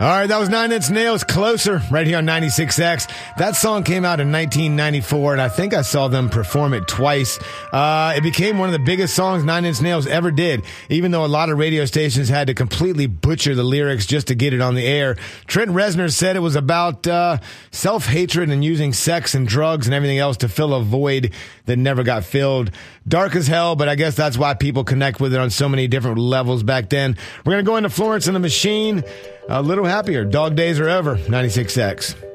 All right, that was Nine Inch Nails, Closer, right here on 96X. That song came out in 1994, and I think I saw them perform it twice. It became one of the biggest songs Nine Inch Nails ever did, even though a lot of radio stations had to completely butcher the lyrics just to get it on the air. Trent Reznor said it was about self-hatred and using sex and drugs and everything else to fill a void that never got filled. Dark as hell, but I guess that's why people connect with it on so many different levels back then. We're going to go into Florence and the Machine. A little happier. Dog days are over. 96X.